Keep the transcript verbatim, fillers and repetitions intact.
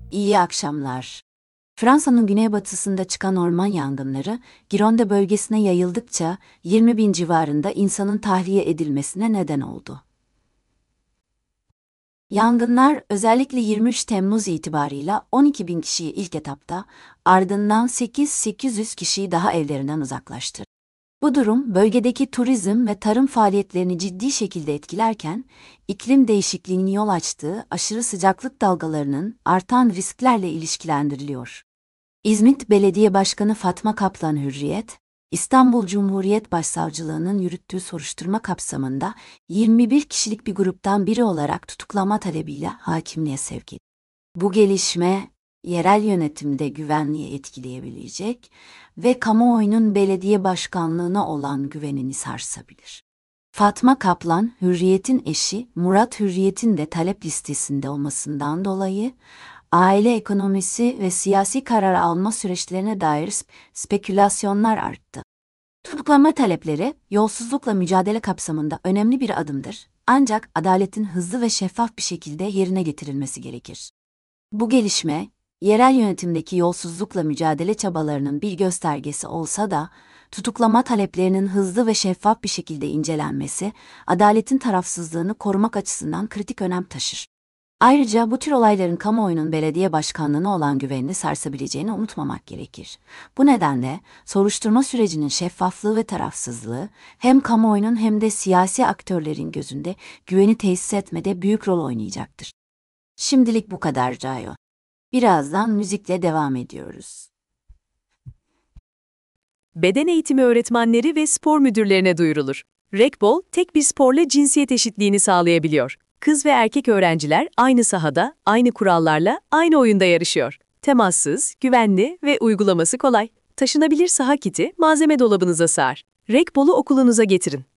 İyi akşamlar. Fransa'nın güneybatısında çıkan orman yangınları, Gironde bölgesine yayıldıkça yirmi bin civarında insanın tahliye edilmesine neden oldu. Yangınlar özellikle yirmi üç Temmuz itibarıyla on iki bin kişiyi ilk etapta, ardından sekiz bin sekiz yüz kişiyi daha evlerinden uzaklaştırdı. Bu durum bölgedeki turizm ve tarım faaliyetlerini ciddi şekilde etkilerken, iklim değişikliğinin yol açtığı aşırı sıcaklık dalgalarının artan risklerle ilişkilendiriliyor. İzmit Belediye Başkanı Fatma Kaplan Hürriyet, İstanbul Cumhuriyet Başsavcılığı'nın yürüttüğü soruşturma kapsamında yirmi bir kişilik bir gruptan biri olarak tutuklama talebiyle hakimliğe sevk edildi. Bu gelişme, yerel yönetimde güvenliği etkileyebilecek ve kamuoyunun belediye başkanlığına olan güvenini sarsabilir. Fatma Kaplan, Hürriyet'in eşi Murat Hürriyet'in de talep listesinde olmasından dolayı, aile ekonomisi ve siyasi karar alma süreçlerine dair sp- spekülasyonlar arttı. Tutuklama talepleri, yolsuzlukla mücadele kapsamında önemli bir adımdır, ancak adaletin hızlı ve şeffaf bir şekilde yerine getirilmesi gerekir. Bu gelişme, yerel yönetimdeki yolsuzlukla mücadele çabalarının bir göstergesi olsa da, tutuklama taleplerinin hızlı ve şeffaf bir şekilde incelenmesi, adaletin tarafsızlığını korumak açısından kritik önem taşır. Ayrıca bu tür olayların kamuoyunun belediye başkanlığına olan güvenini sarsabileceğini unutmamak gerekir. Bu nedenle soruşturma sürecinin şeffaflığı ve tarafsızlığı hem kamuoyunun hem de siyasi aktörlerin gözünde güveni tesis etmede büyük rol oynayacaktır. Şimdilik bu kadar Cayo. Birazdan müzikle devam ediyoruz. Beden eğitimi öğretmenleri ve spor müdürlerine duyurulur. Rekbol, tek bir sporla cinsiyet eşitliğini sağlayabiliyor. Kız ve erkek öğrenciler aynı sahada, aynı kurallarla, aynı oyunda yarışıyor. Temassız, güvenli ve uygulaması kolay. Taşınabilir saha kiti malzeme dolabınıza sığar. Rekbol'u okulunuza getirin.